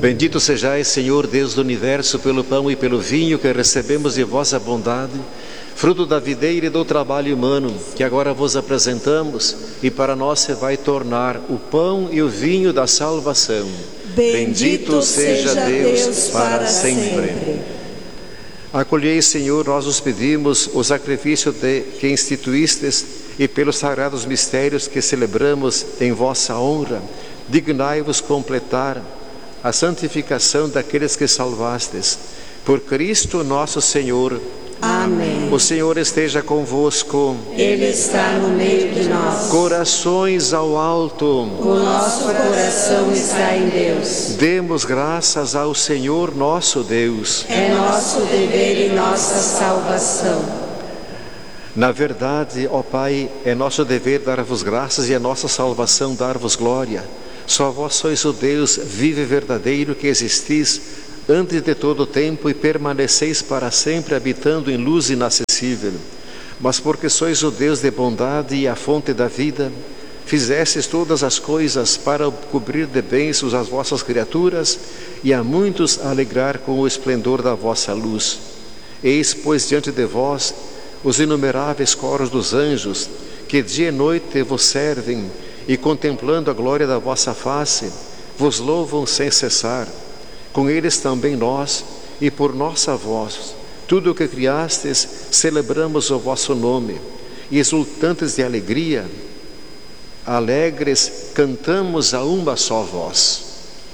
Bendito sejais, Senhor Deus do Universo, pelo pão e pelo vinho que recebemos de vossa bondade, fruto da videira e do trabalho humano, que agora vos apresentamos, e para nós se vai tornar o pão e o vinho da salvação. Bendito seja Deus para sempre. Acolhei, Senhor, nós os pedimos, o sacrifício que instituístes e pelos sagrados mistérios que celebramos em vossa honra, dignai-vos completar a santificação daqueles que salvastes. Por Cristo nosso Senhor. Amém. O Senhor esteja convosco. Ele está no meio de nós. Corações ao alto. O nosso coração está em Deus. Demos graças ao Senhor nosso Deus. É nosso dever e nossa salvação. Na verdade, ó Pai, é nosso dever dar-vos graças e é nossa salvação dar-vos glória. Só vós sois o Deus vivo e verdadeiro que existis antes de todo o tempo e permaneceis para sempre habitando em luz inacessível. Mas porque sois o Deus de bondade e a fonte da vida, fizestes todas as coisas para cobrir de bênçãos as vossas criaturas e a muitos alegrar com o esplendor da vossa luz. Eis, pois, diante de vós os inumeráveis coros dos anjos, que dia e noite vos servem e, contemplando a glória da vossa face, vos louvam sem cessar. Com eles também nós, e por nossa voz, tudo o que criastes, celebramos o vosso nome, e exultantes de alegria, alegres, cantamos a uma só voz.